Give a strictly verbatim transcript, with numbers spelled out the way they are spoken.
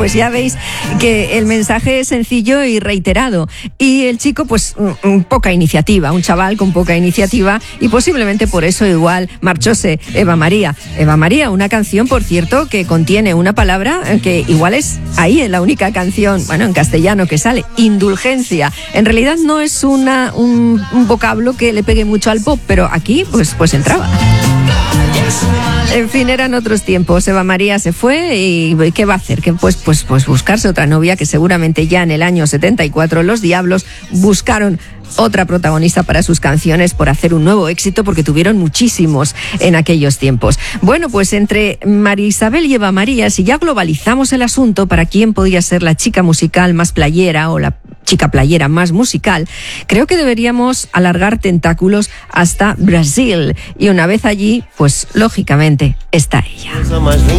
pues ya veis que el mensaje es sencillo y reiterado. Y el chico, pues, poca iniciativa, un chaval con poca iniciativa, y posiblemente por eso igual marchóse Eva María. Eva María, una canción, por cierto, que contiene una palabra que igual es ahí en la única canción, bueno, en castellano que sale, indulgencia. En realidad no es una, un, un vocablo que le pegue mucho al pop, pero aquí pues, pues entraba. En fin, eran otros tiempos. Eva María se fue y ¿qué va a hacer? Que pues, pues, pues buscarse otra novia, que seguramente ya en el año setenta y cuatro los Diablos buscaron otra protagonista para sus canciones por hacer un nuevo éxito, porque tuvieron muchísimos en aquellos tiempos. Bueno, pues entre María Isabel y Eva María, si ya globalizamos el asunto para quién podía ser la chica musical más playera o la chica playera más musical, creo que deberíamos alargar tentáculos hasta Brasil. Y una vez allí, pues lógicamente está ella.